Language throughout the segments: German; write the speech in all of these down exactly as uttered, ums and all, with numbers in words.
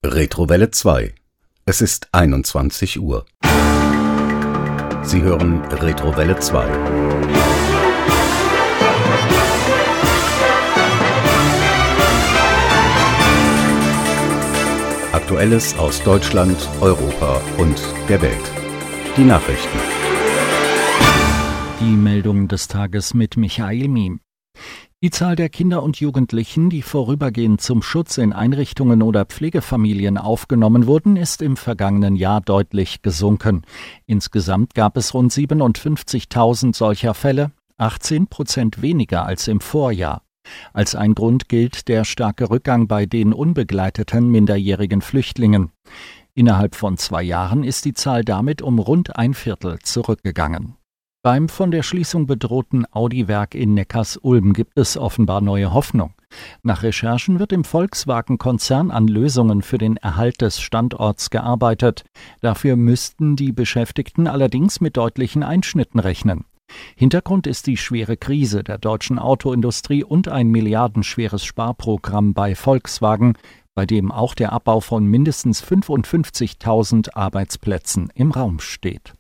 Retrowelle zwei. Es ist einundzwanzig Uhr. Sie hören Retrowelle zwei. Aktuelles aus Deutschland, Europa und der Welt. Die Nachrichten. Die Meldung des Tages mit Michael Miem. Die Zahl der Kinder und Jugendlichen, die vorübergehend zum Schutz in Einrichtungen oder Pflegefamilien aufgenommen wurden, ist im vergangenen Jahr deutlich gesunken. Insgesamt gab es rund siebenundfünfzigtausend solcher Fälle, achtzehn Prozent weniger als im Vorjahr. Als ein Grund gilt der starke Rückgang bei den unbegleiteten minderjährigen Flüchtlingen. Innerhalb von zwei Jahren ist die Zahl damit um rund ein Viertel zurückgegangen. Beim von der Schließung bedrohten Audi-Werk in Neckarsulm gibt es offenbar neue Hoffnung. Nach Recherchen wird im Volkswagen-Konzern an Lösungen für den Erhalt des Standorts gearbeitet. Dafür müssten die Beschäftigten allerdings mit deutlichen Einschnitten rechnen. Hintergrund ist die schwere Krise der deutschen Autoindustrie und ein milliardenschweres Sparprogramm bei Volkswagen, bei dem auch der Abbau von mindestens fünfundfünfzigtausend Arbeitsplätzen im Raum steht.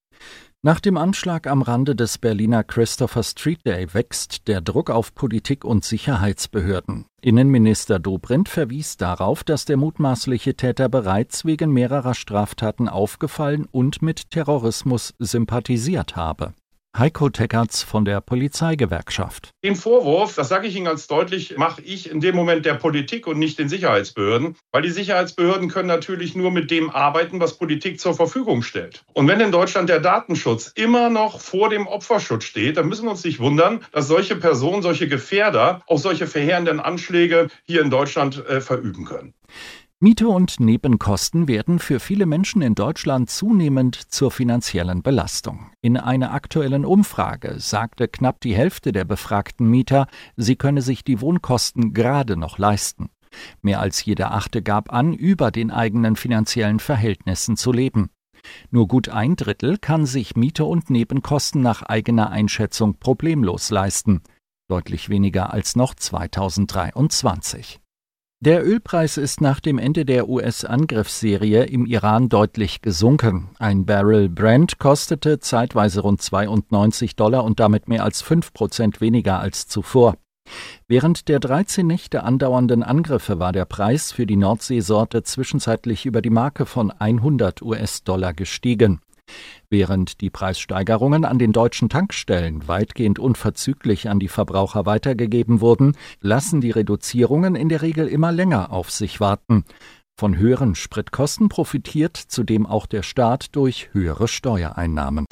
Nach dem Anschlag am Rande des Berliner Christopher Street Day wächst der Druck auf Politik und Sicherheitsbehörden. Innenminister Dobrindt verwies darauf, dass der mutmaßliche Täter bereits wegen mehrerer Straftaten aufgefallen und mit Terrorismus sympathisiert habe. Heiko Teckertz von der Polizeigewerkschaft. Den Vorwurf, das sage ich Ihnen ganz deutlich, mache ich in dem Moment der Politik und nicht den Sicherheitsbehörden, weil die Sicherheitsbehörden können natürlich nur mit dem arbeiten, was Politik zur Verfügung stellt. Und wenn in Deutschland der Datenschutz immer noch vor dem Opferschutz steht, dann müssen wir uns nicht wundern, dass solche Personen, solche Gefährder auch solche verheerenden Anschläge hier in Deutschland äh, verüben können. Miete und Nebenkosten werden für viele Menschen in Deutschland zunehmend zur finanziellen Belastung. In einer aktuellen Umfrage sagte knapp die Hälfte der befragten Mieter, sie könne sich die Wohnkosten gerade noch leisten. Mehr als jeder Achte gab an, über den eigenen finanziellen Verhältnissen zu leben. Nur gut ein Drittel kann sich Miete und Nebenkosten nach eigener Einschätzung problemlos leisten. Deutlich weniger als noch zweitausenddreiundzwanzig. Der Ölpreis ist nach dem Ende der U S-Angriffsserie im Iran deutlich gesunken. Ein Barrel Brent kostete zeitweise rund zweiundneunzig Dollar und damit mehr als fünf Prozent weniger als zuvor. Während der dreizehn Nächte andauernden Angriffe war der Preis für die Nordseesorte zwischenzeitlich über die Marke von hundert US-Dollar gestiegen. Während die Preissteigerungen an den deutschen Tankstellen weitgehend unverzüglich an die Verbraucher weitergegeben wurden, lassen die Reduzierungen in der Regel immer länger auf sich warten. Von höheren Spritkosten profitiert zudem auch der Staat durch höhere Steuereinnahmen.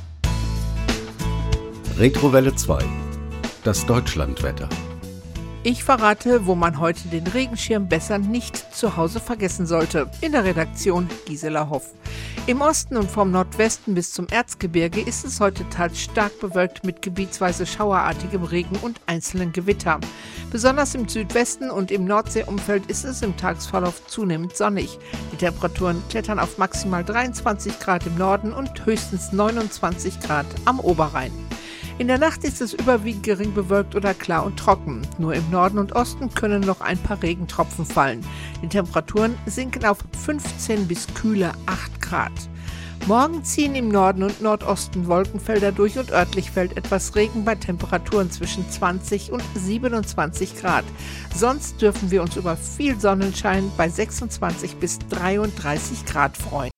Retrowelle zwei. Das Deutschlandwetter. Ich verrate, wo man heute den Regenschirm besser nicht zu Hause vergessen sollte. In der Redaktion Gisela Hoff. Im Osten und vom Nordwesten bis zum Erzgebirge ist es heute teils stark bewölkt mit gebietsweise schauerartigem Regen und einzelnen Gewitter. Besonders im Südwesten und im Nordseeumfeld ist es im Tagesverlauf zunehmend sonnig. Die Temperaturen klettern auf maximal dreiundzwanzig Grad im Norden und höchstens neunundzwanzig Grad am Oberrhein. In der Nacht ist es überwiegend gering bewölkt oder klar und trocken. Nur im Norden und Osten können noch ein paar Regentropfen fallen. Die Temperaturen sinken auf fünfzehn bis kühle acht Grad. Morgen ziehen im Norden und Nordosten Wolkenfelder durch und örtlich fällt etwas Regen bei Temperaturen zwischen zwanzig und siebenundzwanzig Grad. Sonst dürfen wir uns über viel Sonnenschein bei sechsundzwanzig bis dreiunddreißig Grad freuen.